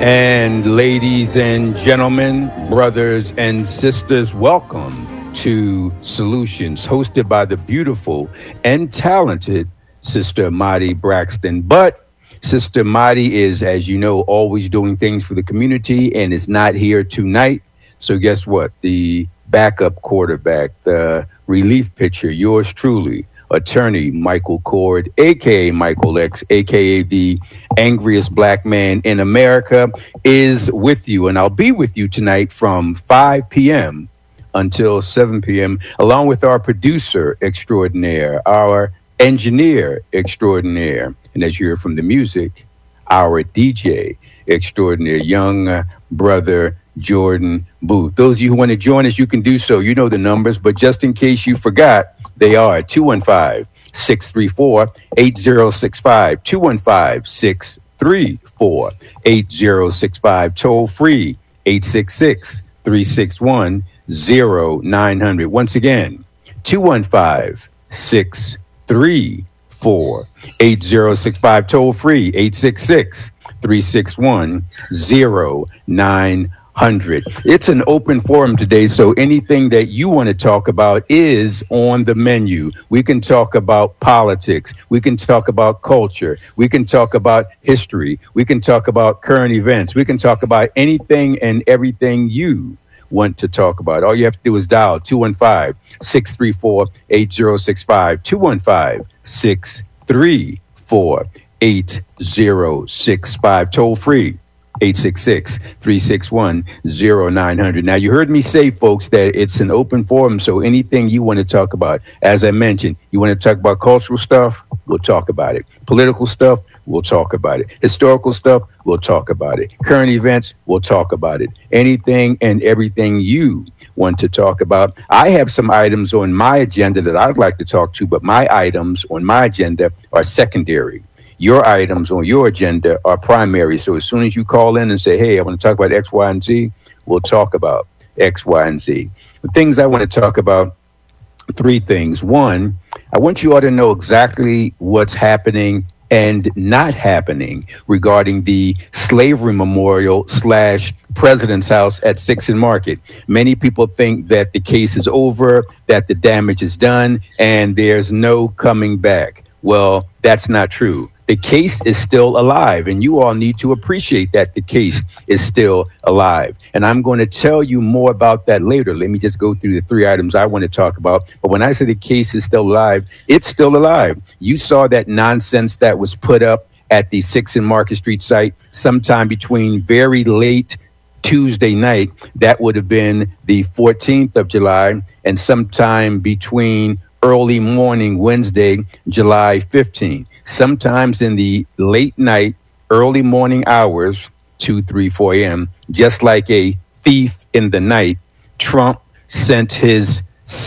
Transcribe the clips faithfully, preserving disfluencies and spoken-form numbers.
And ladies and gentlemen, brothers and sisters, welcome to Solutions, hosted by the beautiful and talented Sister Madi Braxton. But Sister Madi is, as you know, always doing things for the community and is not here tonight. So guess what? The backup quarterback, the relief pitcher, yours truly, attorney Michael Cord, a k a. Michael X, a k a the angriest black man in America, is with you. And I'll be with you tonight from five p.m. until seven p.m., along with our producer extraordinaire, our engineer extraordinaire, and as you hear from the music, our D J extraordinaire, young uh, brother Jordan Booth. Those of you who want to join us, you can do so. You know the numbers, but just in case you forgot, they are two one five, six three four, eight zero six five, two one five, six three four, eight zero six five, toll free, eight six six, three six one, zero nine hundred. Once again, two one five, six three four, eight zero six five, toll free, eight six six, three six one, zero nine hundred. It's an open forum today, so anything that you want to talk about is on the menu. We can talk about politics. We can talk about culture. We can talk about history. We can talk about current events. We can talk about anything and everything you want to talk about. All you have to do is dial two one five, six three four, eight zero six five, two one five, six three four, eight zero six five, toll free, eight six six, three six one, zero nine hundred. Now, you heard me say, folks, that it's an open forum, so anything you want to talk about, as I mentioned, you want to talk about cultural stuff, we'll talk about it. Political stuff, we'll talk about it. Historical stuff, we'll talk about it. Current events, we'll talk about it. Anything and everything you want to talk about. I have some items on my agenda that I'd like to talk to, but my items on my agenda are secondary. Your items on your agenda are primary. So as soon as you call in and say, hey, I want to talk about X, Y, and Z, we'll talk about X, Y, and Z. The things I want to talk about, three things. One, I want you all to know exactly what's happening and not happening regarding the slavery memorial slash President's House at Sixth and Market. Many people think that the case is over, that the damage is done, and there's no coming back. Well, that's not true. The case is still alive, and you all need to appreciate that the case is still alive. And I'm going to tell you more about that later. Let me just go through the three items I want to talk about. But when I say the case is still alive, it's still alive. You saw that nonsense that was put up at the Sixth and Market Street site sometime between very late Tuesday night. That would have been the fourteenth of July, and sometime between early morning Wednesday, July fifteenth. Sometimes in the late night, early morning hours, two, three, four a.m., just like a thief in the night, Trump sent his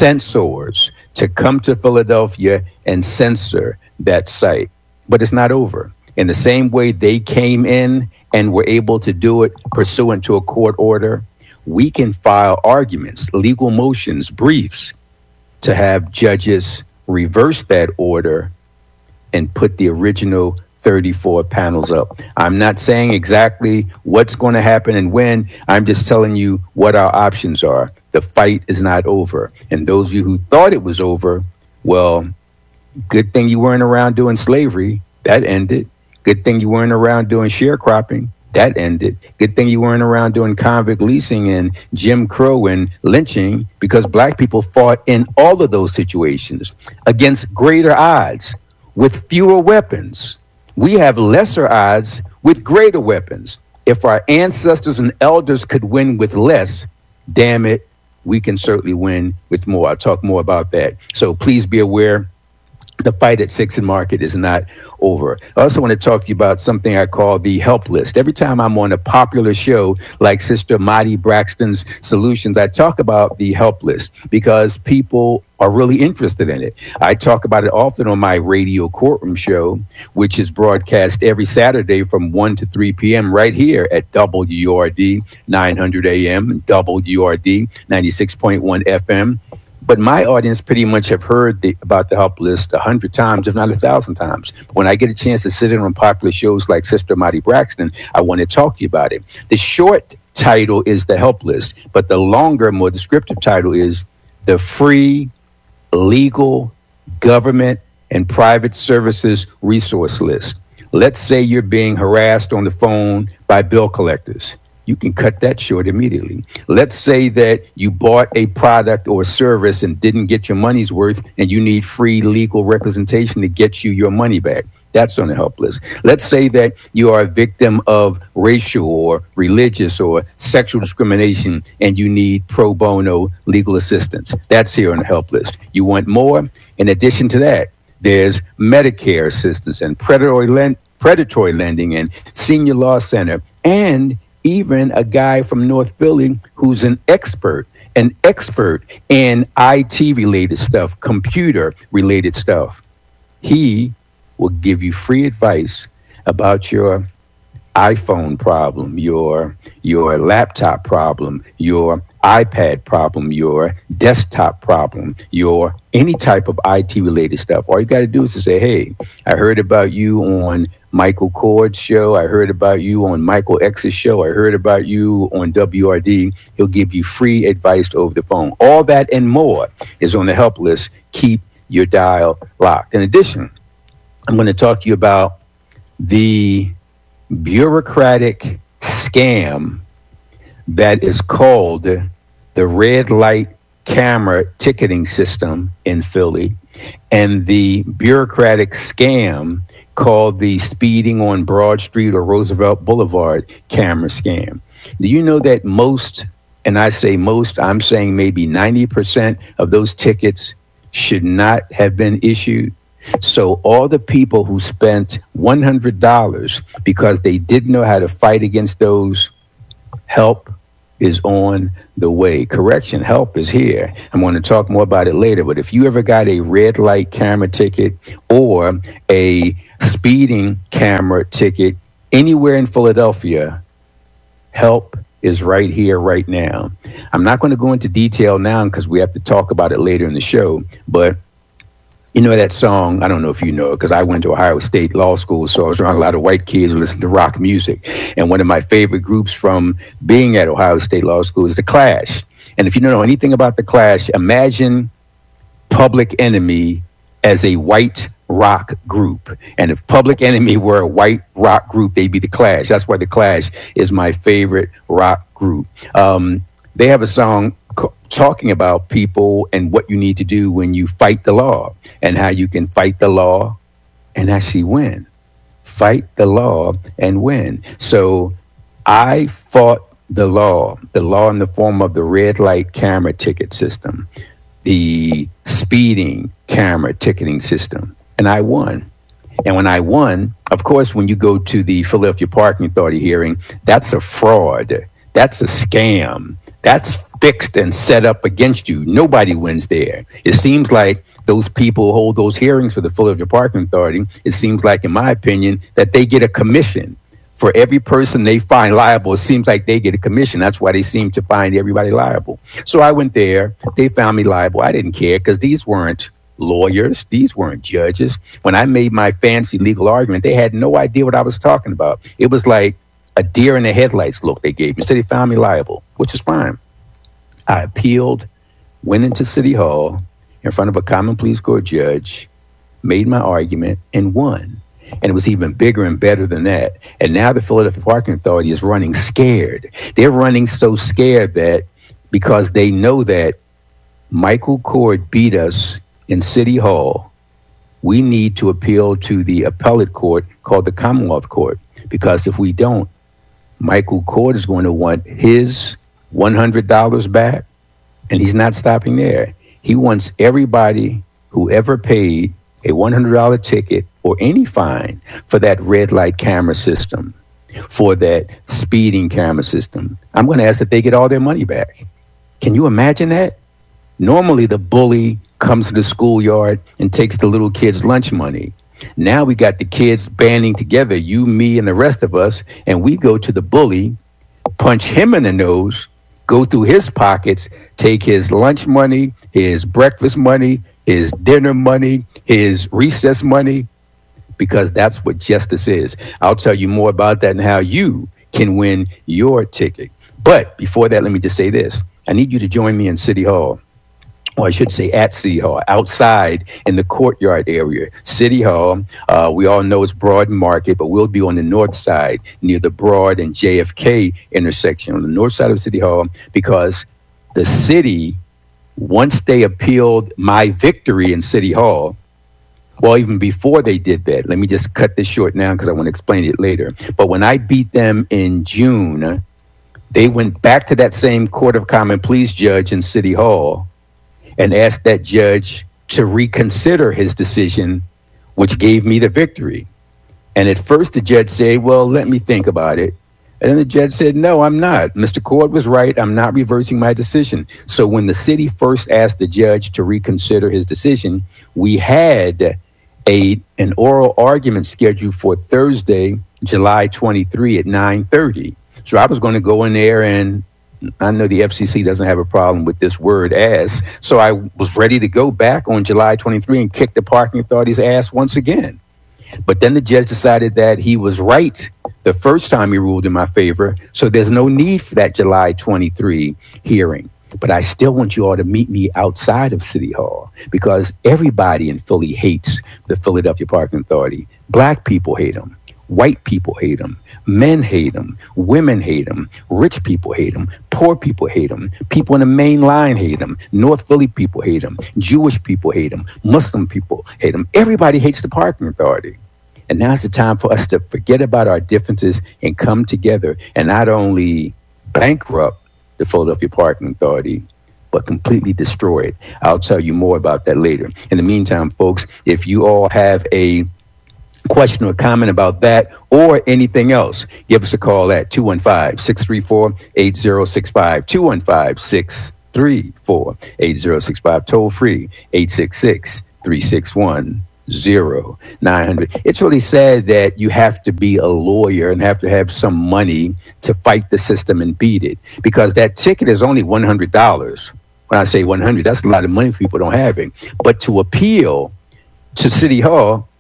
censors to come to Philadelphia and censor that site. But it's not over. In the same way they came in and were able to do it pursuant to a court order, we can file arguments, legal motions, briefs, to have judges reverse that order and put the original thirty-four panels up. I'm not saying exactly what's going to happen and when. I'm just telling you what our options are. The fight is not over. And those of you who thought it was over, well, good thing you weren't around doing slavery. That ended. Good thing you weren't around doing sharecropping. That ended. Good thing you weren't around doing convict leasing and Jim Crow and lynching, because black people fought in all of those situations against greater odds with fewer weapons. We have lesser odds with greater weapons. If our ancestors and elders could win with less, damn it, we can certainly win with more. I'll talk more about that. So please be aware, the fight at Sixth and Market is not over. I also want to talk to you about something I call the help list. Every time I'm on a popular show like Sister Madi Braxton's Solutions, I talk about the help list because people are really interested in it. I talk about it often on my radio courtroom show, which is broadcast every Saturday from one to three p.m. right here at W U R D nine hundred A M, W U R D ninety-six point one F M. But my audience pretty much have heard the, about the help list a hundred times, if not a thousand times. When I get a chance to sit in on popular shows like Sister Marty Braxton, I want to talk to you about it. The short title is the help list, but the longer, more descriptive title is the free legal government and private services resource list. Let's say you're being harassed on the phone by bill collectors. You can cut that short immediately. Let's say that you bought a product or service and didn't get your money's worth, and you need free legal representation to get you your money back. That's on the help list. Let's say that you are a victim of racial or religious or sexual discrimination, and you need pro bono legal assistance. That's here on the help list. You want more? In addition to that, there's Medicare assistance and predatory, lend- predatory lending and senior law center, and even a guy from North Philly who's an expert, an expert in I T related stuff, computer related stuff. He will give you free advice about your iPhone problem, your your laptop problem, your iPad problem, your desktop problem, your any type of I T related stuff. All you got to do is to say, hey, I heard about you on Michael Cord's show. I heard about you on Michael X's show. I heard about you on W R D. He'll give you free advice over the phone. All that and more is on the help list. Keep your dial locked. In addition, I'm going to talk to you about the bureaucratic scam that is called the red light camera ticketing system in Philly, and the bureaucratic scam called the speeding on Broad Street or Roosevelt Boulevard camera scam. Do you know that most, and I say most, I'm saying maybe ninety percent of those tickets should not have been issued? So all the people who spent one hundred dollars because they didn't know how to fight against those, help is on the way. Correction, help is here. I'm going to talk more about it later, but if you ever got a red light camera ticket or a speeding camera ticket anywhere in Philadelphia, help is right here, right now. I'm not going to go into detail now because we have to talk about it later in the show, but you know that song, I don't know if you know it, because I went to Ohio State Law School, so I was around a lot of white kids who listened to rock music. And one of my favorite groups from being at Ohio State Law School is The Clash. And if you don't know anything about The Clash, imagine Public Enemy as a white rock group. And if Public Enemy were a white rock group, they'd be The Clash. That's why The Clash is my favorite rock group. Um, they have a song talking about people and what you need to do when you fight the law and how you can fight the law and actually win. Fight the law and win. So I fought the law, the law in the form of the red light camera ticket system, the speeding camera ticketing system, and I won. And when I won, of course, when you go to the Philadelphia Parking Authority hearing, that's a fraud. That's a scam. That's fixed and set up against you. Nobody wins there. It seems like those people who hold those hearings for the Philadelphia Parking Authority, it seems like, in my opinion, that they get a commission for every person they find liable. It seems like they get a commission. That's why they seem to find everybody liable. So I went there. They found me liable. I didn't care because these weren't lawyers. These weren't judges. When I made my fancy legal argument, they had no idea what I was talking about. It was like a deer in the headlights look they gave me. So they found me liable, which is fine. I appealed, went into City Hall in front of a common pleas court judge, made my argument, and won. And it was even bigger and better than that. And now the Philadelphia Parking Authority is running scared. They're running so scared that because they know that Michael Cord beat us in City Hall, we need to appeal to the appellate court called the Commonwealth Court. Because if we don't, Michael Cord is going to want his one hundred dollars back, and he's not stopping there. He wants everybody who ever paid a one hundred dollars ticket or any fine for that red light camera system, for that speeding camera system. I'm going to ask that they get all their money back. Can you imagine that? Normally, the bully comes to the schoolyard and takes the little kids' lunch money. Now we got the kids banding together, you, me, and the rest of us, and we go to the bully, punch him in the nose, go through his pockets, take his lunch money, his breakfast money, his dinner money, his recess money, because that's what justice is. I'll tell you more about that and how you can win your ticket. But before that, let me just say this. I need you to join me in City Hall. Or I should say at City Hall, outside in the courtyard area. City Hall, uh, we all know it's Broad Market, but we'll be on the north side near the Broad and J F K intersection on the north side of City Hall, because the city, once they appealed my victory in City Hall, well, even before they did that, let me just cut this short now because I want to explain it later. But when I beat them in June, they went back to that same Court of Common Pleas judge in City Hall and asked that judge to reconsider his decision, which gave me the victory. And at first the judge said, well, let me think about it. And then the judge said, no, I'm not. Mister Cord was right. I'm not reversing my decision. So when the city first asked the judge to reconsider his decision, we had a an oral argument scheduled for Thursday, July twenty-third at nine thirty. So I was going to go in there, and I know the F C C doesn't have a problem with this word "ass," so I was ready to go back on July twenty-third and kick the parking authority's ass once again. But then the judge decided that he was right the first time he ruled in my favor, so there's no need for that July twenty-third hearing. But I still want you all to meet me outside of City Hall, because everybody in Philly hates the Philadelphia Parking Authority. Black people hate them. White people hate them. Men hate them. Women hate them. Rich people hate them. Poor people hate them. People in the main line hate them. North Philly people hate them. Jewish people hate them. Muslim people hate them. Everybody hates the parking authority. And now's the time for us to forget about our differences and come together and not only bankrupt the Philadelphia Parking Authority, but completely destroy it. I'll tell you more about that later. In the meantime, folks, if you all have a question or comment about that or anything else, give us a call at two one five, six three four, eight zero six five, two one five, six three four, eight zero six five, toll free, eight six six, three six one, zero nine hundred. It's really sad that you have to be a lawyer and have to have some money to fight the system and beat it, because that ticket is only one hundred dollars. When I say one hundred, that's a lot of money for people don't have it. But to appeal to City Hall,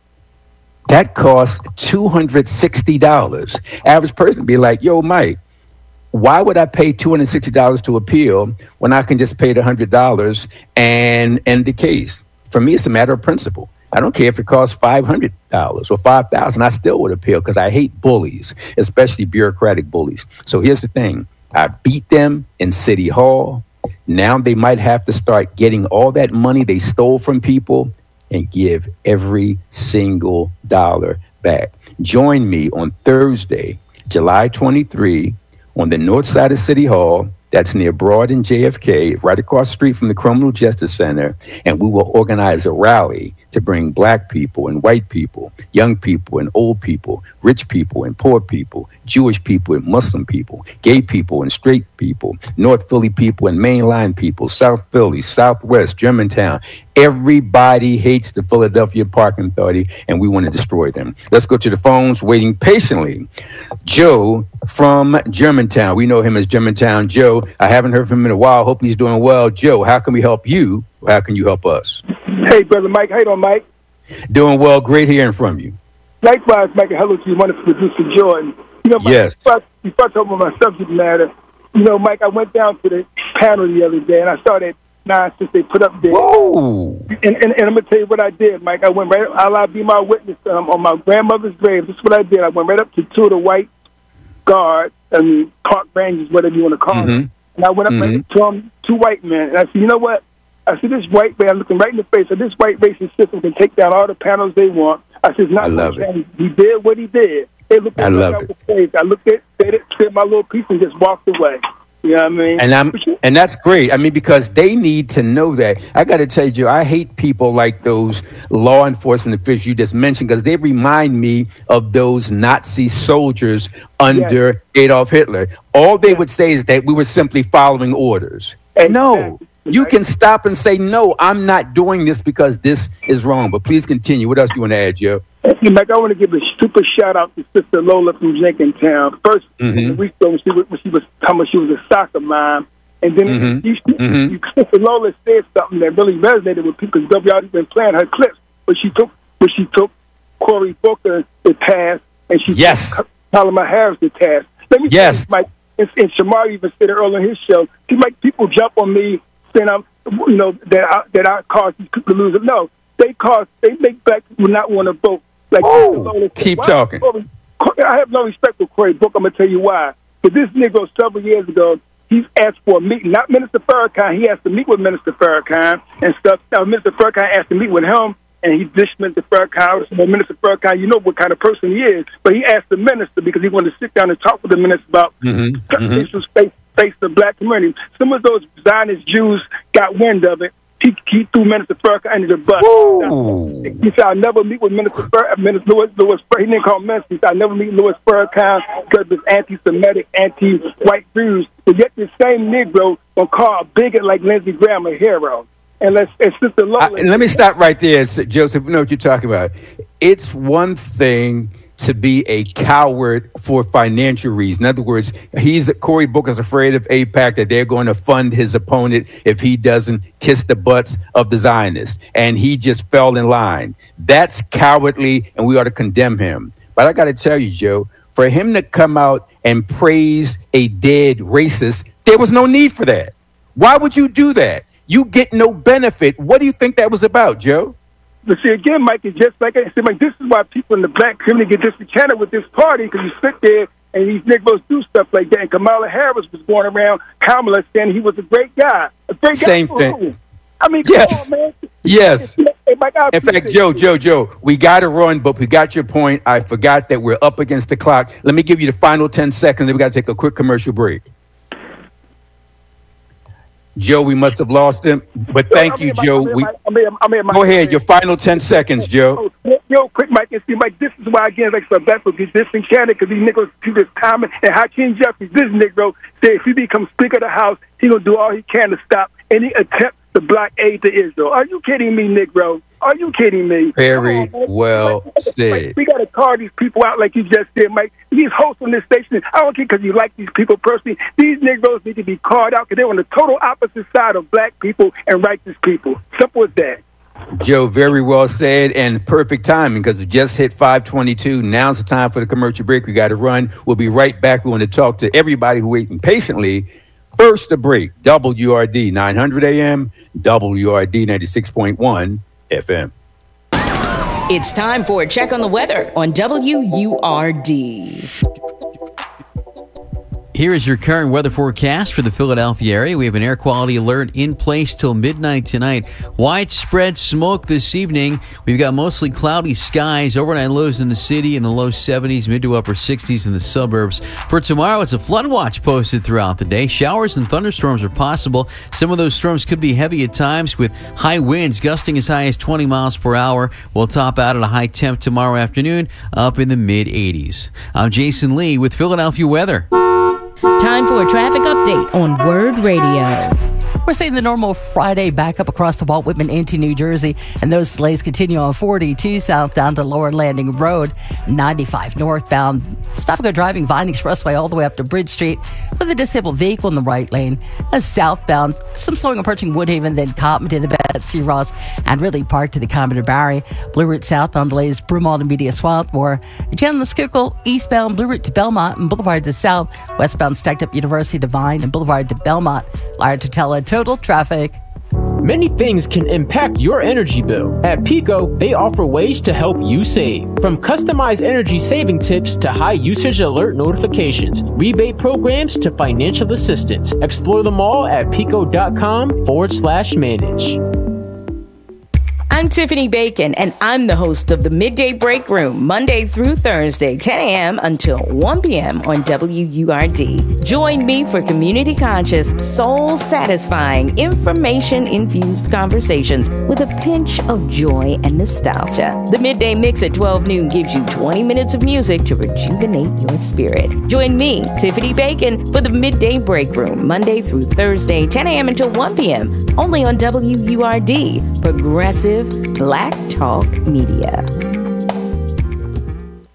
that costs two hundred sixty dollars. Average person would be like, yo, Mike, why would I pay two hundred sixty dollars to appeal when I can just pay the one hundred dollars and end the case? For me, it's a matter of principle. I don't care if it costs five hundred dollars or five thousand dollars. I still would appeal, because I hate bullies, especially bureaucratic bullies. So here's the thing. I beat them in City Hall. Now they might have to start getting all that money they stole from people and give every single dollar back. Join me on Thursday, July twenty-third, on the north side of City Hall. That's near Broad and J F K, right across the street from the Criminal Justice Center. And we will organize a rally to bring black people and white people, young people and old people, rich people and poor people, Jewish people and Muslim people, gay people and straight people, North Philly people and mainline people, South Philly, Southwest, Germantown. Everybody hates the Philadelphia Parking Authority, and we want to destroy them. Let's go to the phones, waiting patiently. Joe from Germantown. We know him as Germantown Joe. I haven't heard from him in a while. Hope he's doing well. Joe, how can we help you? How can you help us? Hey, Brother Mike. How you doing, Mike? Doing well. Great hearing from you. Likewise, Mike. Hello to you, wonderful producer Jordan. You know, Mike, yes. Before, before I talk about my subject matter, you know, Mike, I went down to the panel the other day, and I saw that nonsense they put up there. Whoa. And, and, and I'm going to tell you what I did, Mike. I went right, Allah be my witness, um, on my grandmother's grave. This is what I did. I went right up to two of the white guards, I mean, park rangers, whatever you want to call mm-hmm. them. And I went up mm-hmm. right to them, two white men, and I said, you know what? I said, this white man, I'm looking right in the face, I said, this white racist system can take down all the panels they want. I said, it's not going to change. He did what he did. They looked at me like I was crazy. I looked at it, said my little piece, and just walked away. You know what I mean? And I'm, and that's great. I mean, because they need to know that. I got to tell you, I hate people like those law enforcement officials you just mentioned, because they remind me of those Nazi soldiers under yes. Adolf Hitler. All they yes. would say is that we were simply following orders. Exactly. No, you can stop and say, no, I'm not doing this because this is wrong. But please continue. What else do you want to add, Joe? Hey, Mike, I want to give a super shout out to Sister Lola from Jenkintown. First, mm-hmm. a week ago when she was, when she was talking about she was a soccer mom, And then Mm-hmm. she, she, Mm-hmm. Sister Lola said something that really resonated with people because W R D been playing her clips, but she took, but she took Cory Booker to task, and she Yes. took Kamala Harris to task. Let me Yes. say this, Mike, and, and Shamar even said it earlier on his show. See, Mike, people jump on me saying I'm, you know, that I, that I caused these people to lose it. No, they cause, they make black people not want to vote. Like, Ooh, keep why, talking. I have no respect for Cory Booker. I'm gonna tell you why. But this nigga several years ago, he's asked for a meeting, not Minister Farrakhan. He asked to meet with Minister Farrakhan and stuff. Now, Minister Farrakhan asked to meet with him, and he dished Minister Farrakhan. Well, Minister Farrakhan, you know what kind of person he is. But he asked the minister because he wanted to sit down and talk with the minister about Mm-hmm. Mm-hmm. issues face, face the black community. Some of those Zionist Jews got wind of it. He, he threw Minister Farrakhan under the bus. Ooh. He said, I'll never meet with Minister Farrakhan. Minister Louis, Louis, he didn't call him Minister. He said, I'll never meet Louis Farrakhan because of his anti-Semitic, anti-white views. But yet this same Negro will call a bigot like Lindsey Graham a hero. And let's, and Sister Lola. I, let me stop right there, Joseph. You know what you're talking about. It's one thing to be a coward for financial reasons. In other words, he's Cory Booker's afraid of AIPAC, that they're going to fund his opponent if he doesn't kiss the butts of the Zionists. And he just fell in line. That's cowardly, and we ought to condemn him. But I got to tell you, Joe, for him to come out and praise a dead racist, there was no need for that. Why would you do that? You get no benefit. What do you think that was about, Joe? But see, again, Mike, it's just like I said, Mike, this is why people in the black community get disenchanted with this party, because you sit there and these Negroes do stuff like that. And Kamala Harris was going around Kamala saying he was a great guy. A great Same guy. thing. Who? I mean, Yes. come on, man. Yes. Hey, Mike, I In fact, appreciate Joe, you. Joe, Joe, we got to run, but we got your point. I forgot that we're up against the clock. Let me give you the final ten seconds. Then we got to take a quick commercial break. Joe, we must have lost him, but thank I'm you, here, Mike. Joe. I'm here, We, Mike. I'm here, I'm here, Mike. go I'm ahead, here. your final ten seconds, Joe. Oh, Real quick, Mike, and see, Mike, this is why, again, like, so black people get disenchanted because these niggas do this comment. And Hakeem Jeffries, this Negro, said if he becomes Speaker of the House, he going to do all he can to stop any attempt to block aid to Israel. Are you kidding me, Negro? Are you kidding me? Very Come on, man. well Mike, said. Mike, we got to call these people out like you just did, Mike. These hosts on this station, I don't care because you like these people personally. These Negroes need to be called out because they're on the total opposite side of black people and righteous people. Simple as that. Joe, very well said, and perfect timing because we just hit five twenty-two. Now's the time for the commercial break. We got to run. We'll be right back. We want to talk to everybody who waiting patiently. First, the break. W R D nine hundred A M, W R D ninety-six point one F M. It's time for a check on the weather on W U R D. Here is your current weather forecast for the Philadelphia area. We have an air quality alert in place till midnight tonight. Widespread smoke this evening. We've got mostly cloudy skies. Overnight lows in the city in the low seventies, mid to upper sixties in the suburbs. For tomorrow, it's a flood watch posted throughout the day. Showers and thunderstorms are possible. Some of those storms could be heavy at times with high winds gusting as high as twenty miles per hour. We'll top out at a high temp tomorrow afternoon up in the mid eighties. I'm Jason Lee with Philadelphia weather. Time for a traffic update on Word Radio. We're seeing the normal Friday backup across the Walt Whitman into New Jersey, and those delays continue on forty-two south down to Lower Landing Road, ninety-five northbound. Stop and go driving Vine Expressway all the way up to Bridge Street with a disabled vehicle in the right lane. As southbound, some slowing approaching Woodhaven, then Cotton to the Betsy Ross, and Ridley Park to the Commodore Barry. Blue Route southbound delays Broomall to Media Swarthmore. Chandler Schuylkill eastbound Blue Route to Belmont and Boulevard to South. Westbound stacked up University to Vine and Boulevard to Belmont. Lyra Tutela, total traffic. Many things can impact your energy bill. At Pico, they offer ways to help you save. From customized energy saving tips to high usage alert notifications, rebate programs to financial assistance. Explore them all at pico.com forward slash manage. I'm Tiffany Bacon, and I'm the host of the Midday Break Room, Monday through Thursday, ten a.m. until one p.m. on W U R D. Join me for community-conscious, soul-satisfying, information-infused conversations with a pinch of joy and nostalgia. The Midday Mix at twelve noon gives you twenty minutes of music to rejuvenate your spirit. Join me, Tiffany Bacon, for the Midday Break Room, Monday through Thursday, ten a.m. until one p.m., only on W U R D, Progressive Black Talk Media.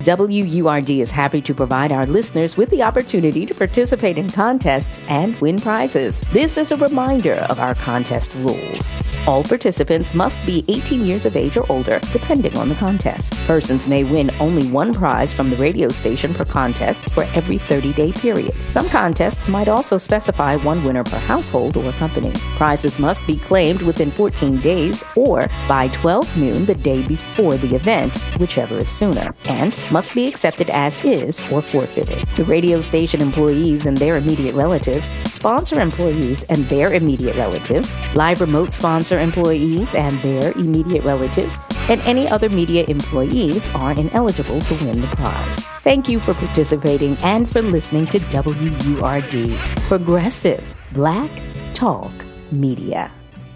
W U R D is happy to provide our listeners with the opportunity to participate in contests and win prizes. This is a reminder of our contest rules. All participants must be eighteen years of age or older, depending on the contest. Persons may win only one prize from the radio station per contest for every thirty-day period. Some contests might also specify one winner per household or company. Prizes must be claimed within fourteen days or by twelve noon the day before the event, whichever is sooner, and must be accepted as is or forfeited. The radio station employees and their immediate relatives, sponsor employees and their immediate relatives, live remote sponsor employees and their immediate relatives, and any other media employees are ineligible to win the prize. Thank you for participating and for listening to W U R D, Progressive Black Talk Media.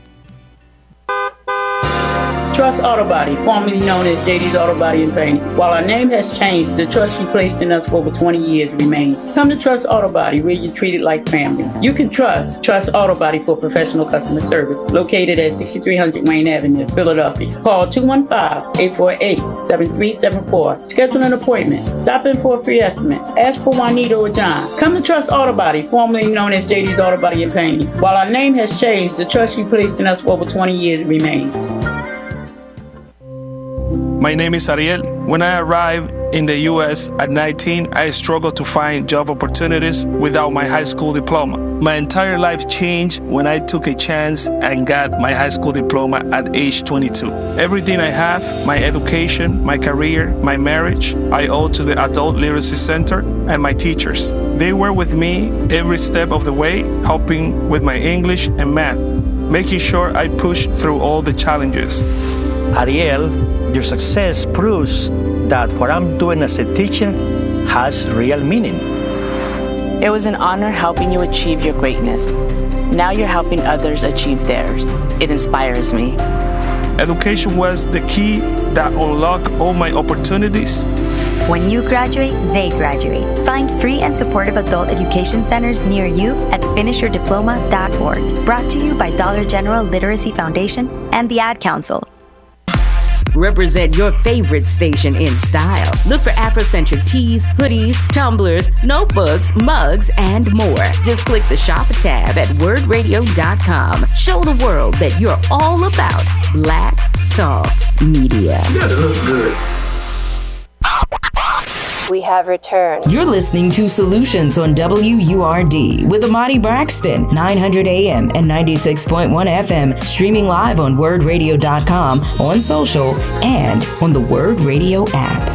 Trust Auto Body, formerly known as J D's Auto Body and Painting. While our name has changed, the trust you placed in us for over twenty years remains. Come to Trust Auto Body, where you're treated like family. You can trust Trust Auto Body for professional customer service, located at sixty-three hundred Wayne Avenue, Philadelphia. Call two one five, eight four eight, seven three seven four. Schedule an appointment. Stop in for a free estimate. Ask for Juanita or John. Come to Trust Auto Body, formerly known as J D's Auto Body and Painting. While our name has changed, the trust you placed in us for over twenty years remains. My name is Ariel. When I arrived in the U S at nineteen, I struggled to find job opportunities without my high school diploma. My entire life changed when I took a chance and got my high school diploma at age twenty-two. Everything I have, my education, my career, my marriage, I owe to the Adult Literacy Center and my teachers. They were with me every step of the way, helping with my English and math, making sure I pushed through all the challenges. Ariel, your success proves that what I'm doing as a teacher has real meaning. It was an honor helping you achieve your greatness. Now you're helping others achieve theirs. It inspires me. Education was the key that unlocked all my opportunities. When you graduate, they graduate. Find free and supportive adult education centers near you at finish your diploma dot org. Brought to you by Dollar General Literacy Foundation and the Ad Council. Represent your favorite station in style. Look for Afrocentric tees, hoodies, tumblers, notebooks, mugs, and more. Just click the Shop tab at word radio dot com. Show the world that you're all about Black Talk Media. You gotta look good. We have returned. You're listening to Solutions on W U R D with Amadi Braxton, nine hundred A M and ninety-six point one F M, streaming live on word radio dot com, on social, and on the Word Radio app.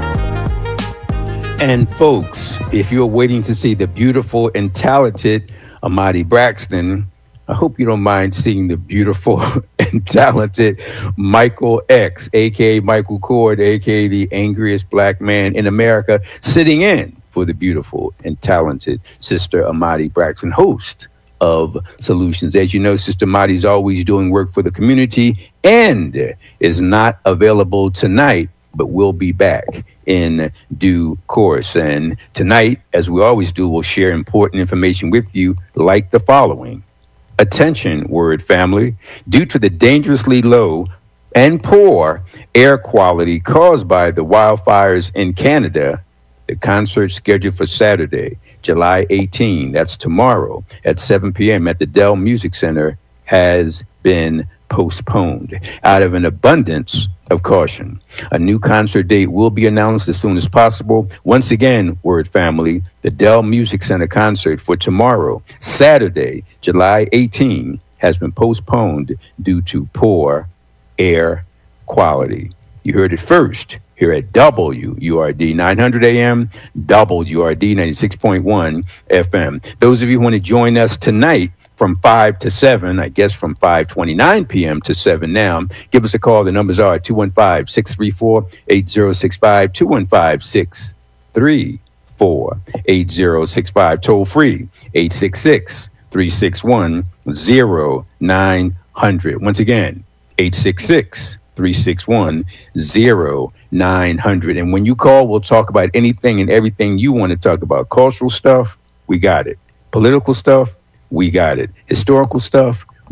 And folks, if you're waiting to see the beautiful and talented Amadi Braxton, I hope you don't mind seeing the beautiful and talented Michael X, a k a. Michael Cord, a k a the angriest black man in America, sitting in for the beautiful and talented Sister Amadi Braxton, host of Solutions. As you know, Sister Amadi is always doing work for the community and is not available tonight, but we'll be back in due course. And tonight, as we always do, we'll share important information with you like the following. Attention, Word family. Due to the dangerously low and poor air quality caused by the wildfires in Canada, the concert scheduled for Saturday, July eighteenth, that's tomorrow, at seven p.m. at the Dell Music Center, has been postponed out of an abundance of caution. A new concert date will be announced as soon as possible. Once again, Word family, the Dell Music Center concert for tomorrow, Saturday, July eighteenth, has been postponed due to poor air quality. You heard it first here at W U R D nine hundred A M, W U R D ninety-six point one F M. Those of you who want to join us tonight from five to seven, I guess from five twenty-nine p.m. to seven now, give us a call. The numbers are two one five, six three four, eight zero six five, two one five, six three four, eight zero six five, toll free, eight six six, three six one, zero nine hundred. Once again, eight six six, three six one, zero nine hundred. And when you call, we'll talk about anything and everything you want to talk about. Cultural stuff, we got it. Political stuff, we got it. Historical stuff,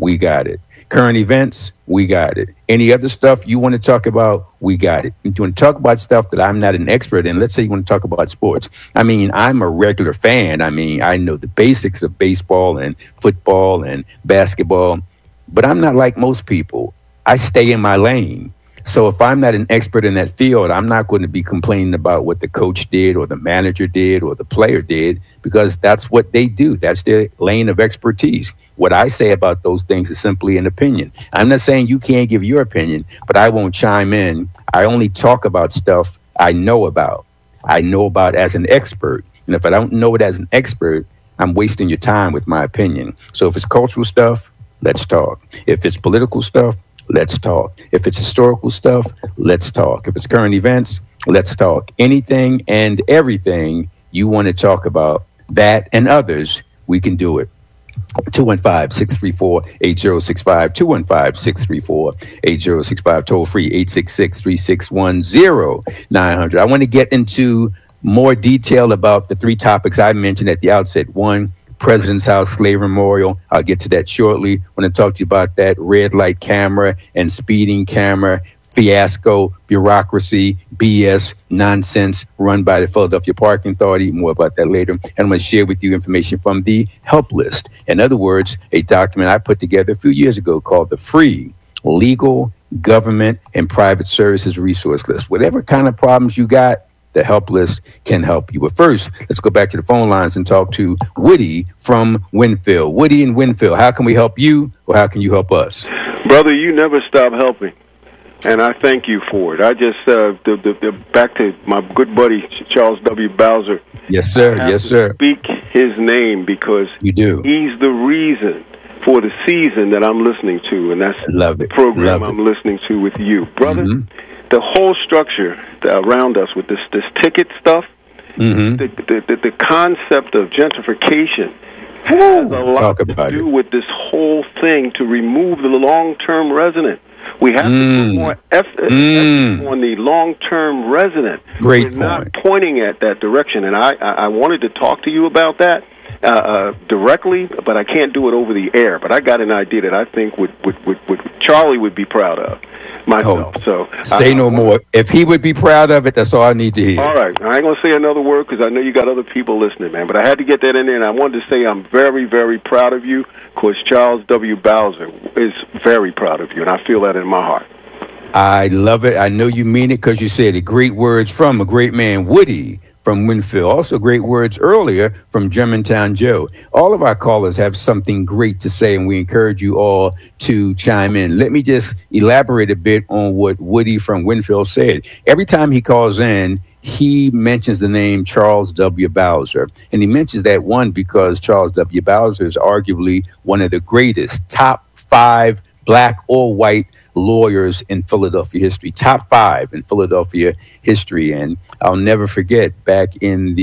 we got it. Current events, we got it. Any other stuff you want to talk about, we got it. If you want to talk about stuff that I'm not an expert in, let's say you want to talk about sports. I mean, I'm a regular fan. I mean, I know the basics of baseball and football and basketball, but I'm not like most people. I stay in my lane. So if I'm not an expert in that field, I'm not going to be complaining about what the coach did or the manager did or the player did, because that's what they do. That's their lane of expertise. What I say about those things is simply an opinion. I'm not saying you can't give your opinion, but I won't chime in. I only talk about stuff I know about. I know about as an expert. And if I don't know it as an expert, I'm wasting your time with my opinion. So if it's cultural stuff, let's talk. If it's political stuff, let's talk. If it's historical stuff, let's talk. If it's current events, let's talk. Anything and everything you want to talk about, that and others, we can do it. two one five, six three four, eight zero six five, two one five, six three four, eight zero six five, toll free, eight six six, three six one, zero nine hundred. I want to get into more detail about the three topics I mentioned at the outset. One, President's House Slavery Memorial. I'll get to that shortly. I want to talk to you about that red light camera and speeding camera fiasco, bureaucracy, B S, nonsense run by the Philadelphia Parking Authority. More about that later. And I'm going to share with you information from the help list. In other words, a document I put together a few years ago called the Free Legal Government and Private Services Resource List. Whatever kind of problems you got, the help list can help you. But first, let's go back to the phone lines and talk to Woody from Winfield. Woody in Winfield, how can we help you, or how can you help us? Brother, you never stop helping, and I thank you for it. I just, uh, the, the, the, back to my good buddy, Charles W. Bowser. Yes, sir. I have yes, to sir. Speak his name because you do. He's the reason for the season that I'm listening to, and that's Love the it. program Love I'm it. listening to with you. Brother, Mm-hmm. the whole structure around us with this, this ticket stuff, Mm-hmm. the, the, the, the concept of gentrification has a lot Talk to about do it. with this whole thing to remove the long-term resident. We have to Mm. put more effort Mm. on the long-term resident. Great We're not point. pointing at that direction, and I, I, I wanted to talk to you about that uh, uh, directly, but I can't do it over the air. But I got an idea that I think would, would, would, would Charlie would be proud of myself. Oh, so say I, no I, more. If he would be proud of it, that's all I need to hear. All right. I ain't going to say another word because I know you got other people listening, man. But I had to get that in there, and I wanted to say I'm very, very proud of you because Charles W. Bowser is very proud of you, and I feel that in my heart. I love it. I know you mean it because you said it. Great words from a great man, Woody from Winfield. Also great words earlier from Germantown Joe. All of our callers have something great to say, and we encourage you all to chime in. Let me just elaborate a bit on what Woody from Winfield said. Every time he calls in, he mentions the name Charles W. Bowser. And he mentions that, one, because Charles W. Bowser is arguably one of the greatest top five black or white lawyers in Philadelphia history, top five in Philadelphia history. And I'll never forget back in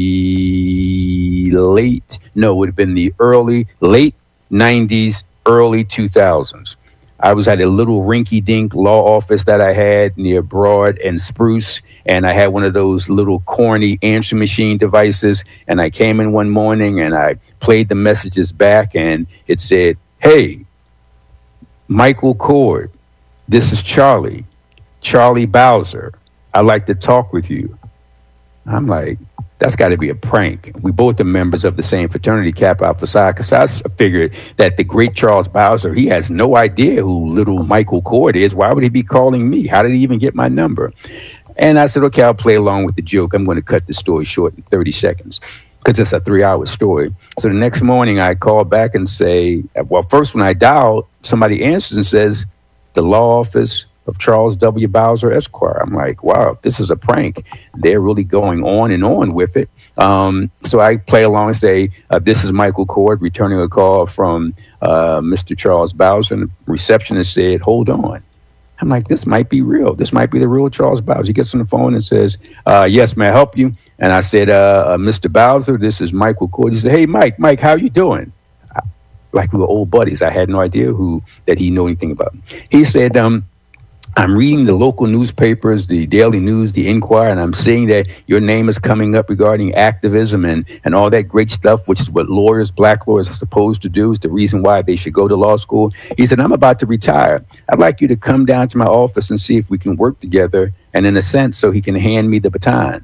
the late, no, it would have been the early, late nineties, early two thousands. I was at a little rinky-dink law office that I had near Broad and Spruce, and I had one of those little corny answering machine devices, and I came in one morning and I played the messages back, and it said, "Hey, Michael Cord, this is Charlie, Charlie Bowser. I'd like to talk with you." I'm like, that's got to be a prank. We both are members of the same fraternity, Kappa Alpha Psi, because I figured that the great Charles Bowser, he has no idea who little Michael Cord is. Why would he be calling me? How did he even get my number? And I said, okay, I'll play along with the joke. I'm going to cut the story short in thirty seconds because it's a three-hour story. So the next morning I call back and say, well, first when I dial, somebody answers and says, the law office of Charles W. Bowser, Esquire. I'm like, wow, if this is a prank, they're really going on and on with it. Um, so I play along and say, uh, this is Michael Cord returning a call from uh, Mister Charles Bowser. And the receptionist said, hold on. I'm like, this might be real. This might be the real Charles Bowser. He gets on the phone and says, uh, yes, may I help you? And I said, uh, uh, Mister Bowser, this is Michael Cord. He said, hey, Mike, Mike, how you doing? I, like we were old buddies. I had no idea who that he knew anything about. He said, um, I'm reading the local newspapers, the Daily News, the Inquirer, and I'm seeing that your name is coming up regarding activism and, and all that great stuff, which is what lawyers, black lawyers are supposed to do. Is the reason why they should go to law school. He said, I'm about to retire. I'd like you to come down to my office and see if we can work together. And in a sense, so he can hand me the baton.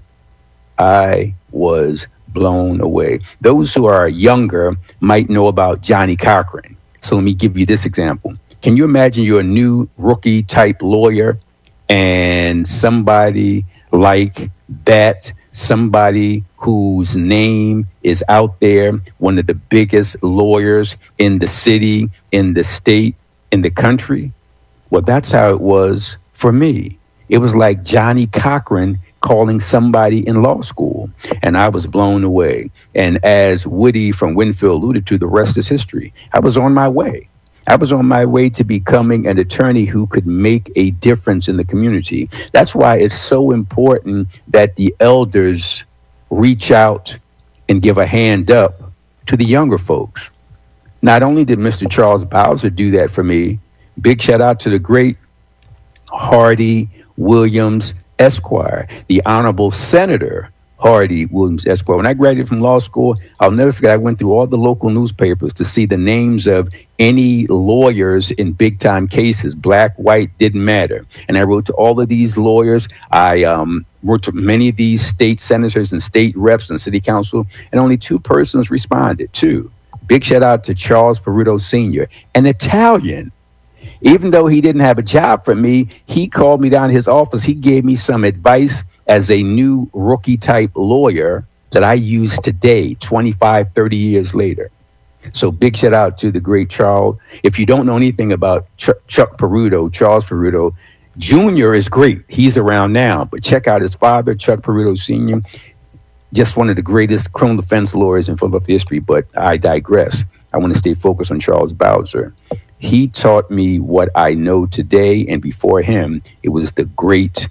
I was blown away. Those who are younger might know about Johnnie Cochran. So let me give you this example. Can you imagine you're a new rookie type lawyer and somebody like that, somebody whose name is out there, one of the biggest lawyers in the city, in the state, in the country? Well, that's how it was for me. It was like Johnnie Cochran calling somebody in law school, and I was blown away. And as Woody from Winfield alluded to, the rest is history. I was on my way. I was on my way to becoming an attorney who could make a difference in the community. That's why it's so important that the elders reach out and give a hand up to the younger folks. Not only did Mister Charles Bowser do that for me, big shout out to the great Hardy Williams Esquire, the Honorable Senator Hardy Williams Esquire. When I graduated from law school, I'll never forget, I went through all the local newspapers to see the names of any lawyers in big time cases, black, white, didn't matter. And I wrote to all of these lawyers. I um, wrote to many of these state senators and state reps and city council, and only two persons responded. Two. Big shout out to Charles Peruto Senior, an Italian. Even though he didn't have a job for me, he called me down to his office. He gave me some advice as a new rookie type lawyer that I use today, twenty-five, thirty years later. So big shout out to the great Charles. If you don't know anything about Ch- Chuck Peruto, Charles Peruto, Junior is great. He's around now, but check out his father, Chuck Peruto Senior, just one of the greatest criminal defense lawyers in Philadelphia history, but I digress. I want to stay focused on Charles Bowser. He taught me what I know today, and before him, it was the great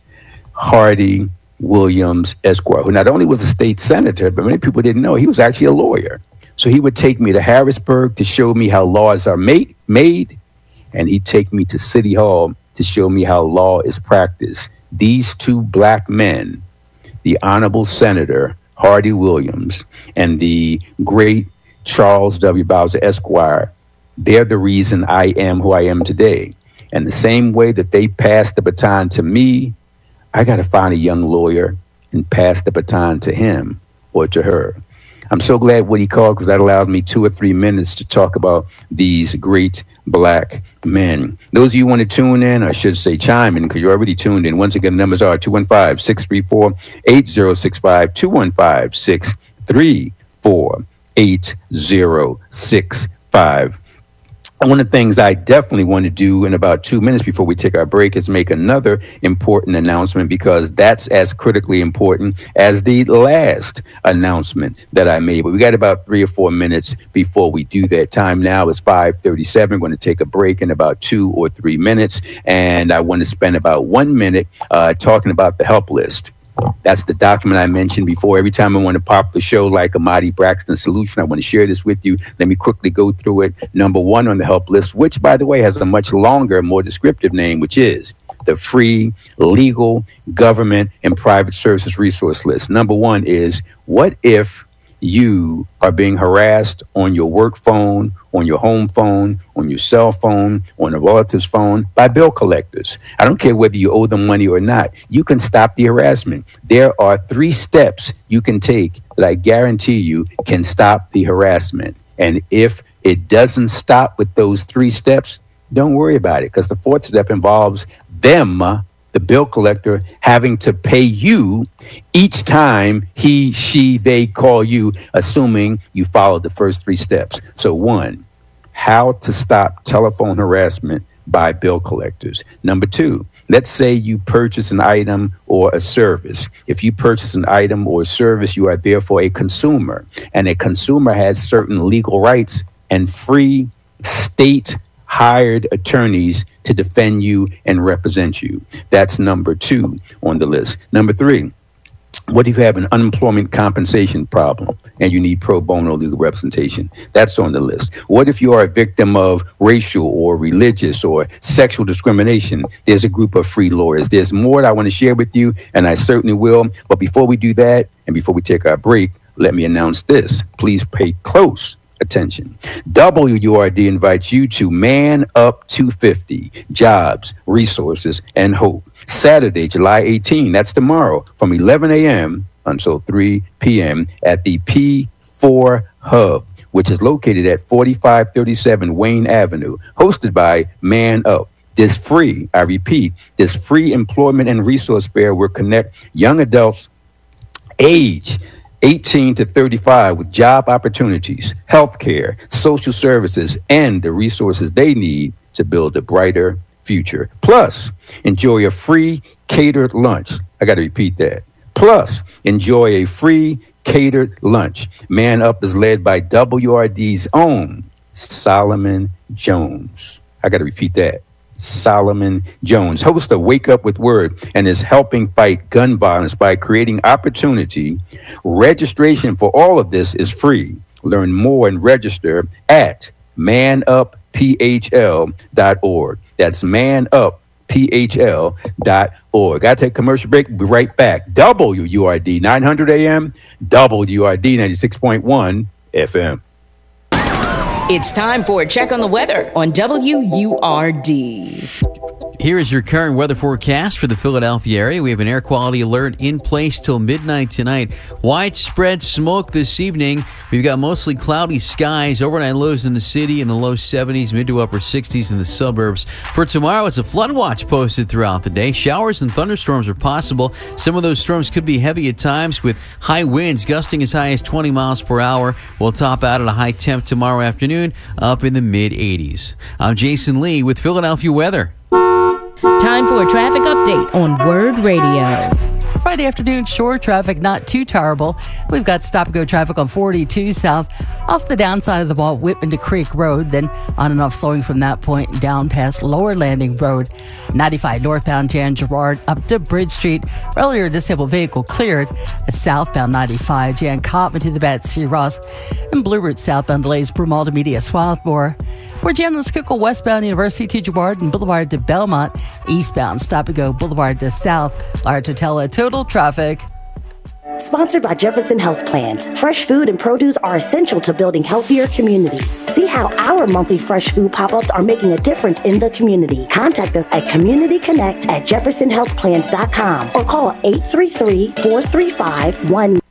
Hardy Williams Esquire, who not only was a state senator, but many people didn't know he was actually a lawyer. So he would take me to Harrisburg to show me how laws are made, made, and he'd take me to City Hall to show me how law is practiced. These two black men, the Honorable Senator Hardy Williams and the great Charles W. Bowser Esquire, they're the reason I am who I am today. And the same way that they passed the baton to me, I got to find a young lawyer and pass the baton to him or to her. I'm so glad what he called, because that allowed me two or three minutes to talk about these great black men. Those of you who want to tune in, I should say chime in, because you're already tuned in. Once again, the numbers are two one five, six three four, eight zero six five, two one five, six three four, eight zero six five. One of the things I definitely want to do in about two minutes before we take our break is make another important announcement, because that's as critically important as the last announcement that I made. But we got about three or four minutes before we do that. Time now is five thirty-seven. We're going to take a break in about two or three minutes. And I want to spend about one minute uh, talking about the help list. That's the document I mentioned before. Every time I want to pop the show like a Marty Braxton solution, I want to share this with you. Let me quickly go through it. Number one on the help list, which, by the way, has a much longer, more descriptive name, which is the Free Legal Government and Private Services Resource List. Number one is, what if you are being harassed on your work phone, on your home phone, on your cell phone, on a relative's phone by bill collectors? I don't care whether you owe them money or not. You can stop the harassment. There are three steps you can take that I guarantee you can stop the harassment. And if it doesn't stop with those three steps, don't worry about it, because the fourth step involves them, the bill collector, having to pay you each time he, she, they call you, assuming you followed the first three steps. So one, how to stop telephone harassment by bill collectors. Number two, let's say you purchase an item or a service. If you purchase an item or a service, you are therefore a consumer, and a consumer has certain legal rights and free state hired attorneys to defend you and represent you. That's number two on the list. Number three, What if you have an unemployment compensation problem and you need pro bono legal representation? That's on the list. What if you are a victim of racial or religious or sexual discrimination? There's a group of free lawyers. There's more that I want to share with you, and I certainly will. But before we do that, and before we take our break, let me announce this. Please pay close attention. W U R D invites you to Man Up two fifty, Jobs, Resources, and Hope. Saturday, July eighteenth, that's tomorrow, from eleven a.m. until three p.m. at the P four Hub, which is located at forty-five thirty-seven Wayne Avenue, hosted by Man Up. This free, I repeat, this free employment and resource fair will connect young adults age eighteen to thirty-five with job opportunities, healthcare, social services, and the resources they need to build a brighter future. Plus, enjoy a free catered lunch. I got to repeat that. Plus, enjoy a free catered lunch. Man Up is led by W R D's own Solomon Jones. I got to repeat that. Solomon Jones, host of Wake Up with Word, and is helping fight gun violence by creating opportunity. Registration for all of this is free. Learn more and register at man up p h l dot org. That's man up p h l dot org. Got to take a commercial break. We'll be right back. W U R D nine hundred A M, W U R D ninety-six point one F M. It's time for a check on the weather on W U R D. Here is your current weather forecast for the Philadelphia area. We have an air quality alert in place till midnight tonight. Widespread smoke this evening. We've got mostly cloudy skies. Overnight lows in the city in the low seventies, mid to upper sixties in the suburbs. For tomorrow, it's a flood watch posted throughout the day. Showers and thunderstorms are possible. Some of those storms could be heavy at times with high winds gusting as high as twenty miles per hour. We'll top out at a high temp tomorrow afternoon up in the mid eighties. I'm Jason Lee with Philadelphia weather. Time for a traffic update on Word Radio. Friday afternoon, shore traffic not too terrible. We've got stop-and-go traffic on forty-two south off the downside of the Walt Whitman to Creek Road, then on and off slowing from that point down past Lower Landing Road. ninety-five northbound Jan Gerard up to Bridge Street. Earlier, a disabled vehicle cleared. A southbound ninety-five Jan Cottman to the Betsy Ross. And Blue Route southbound delays Broomall to Media Swarthmore. We're Jan Schuylkill westbound University to Gerard and Boulevard to Belmont. Eastbound stop-and-go Boulevard to South. Large Hotel total traffic. Sponsored by Jefferson Health Plans. Fresh food and produce are essential to building healthier communities. See how our monthly fresh food pop-ups are making a difference in the community. Contact us at community connect at jefferson health plans dot com or call eight three three, four three five, one